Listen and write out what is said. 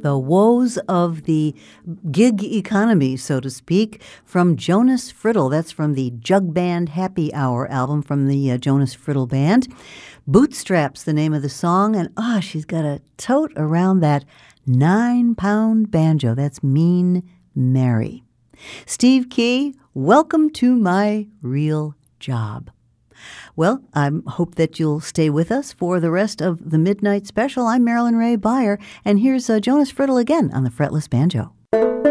The Woes of the Gig Economy, so to speak, from Jonas Friddle. That's from the Jug Band Happy Hour album from the Jonas Friddle Band. Bootstraps, the name of the song, and she's got a tote around that 9-pound banjo. That's Mean Mary. Steve Key, welcome to my real job. Well, I hope that you'll stay with us for the rest of the Midnight Special. I'm Marilyn Ray Beyer, and here's Jonas Friddle again on the Fretless Banjo.